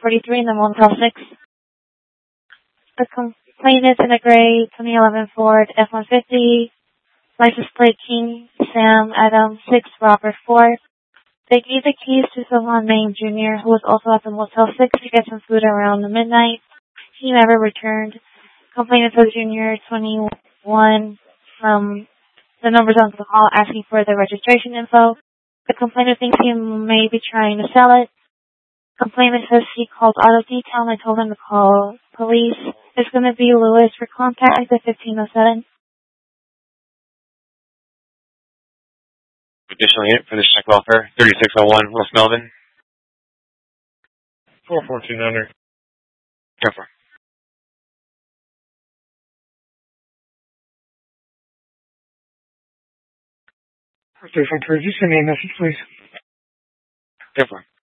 43 in the Motel 6. The complainant in a gray 2011 Ford F-150, license plate King Sam Adam 6 Robert 4. They gave the keys to someone named Junior, who was also at the Motel 6 to get some food around midnight. He never returned. Complainant was Junior 21 from the numbers on the call asking for the registration info. The complainant thinks he may be trying to sell it. Complainant says he called auto detail and I told him to call police. It's going to be Lewis for contact at 1507. Additional unit for the check welfare, 3601 West Melvin. 41400. Careful. Station 3, just send me a message, please. Careful.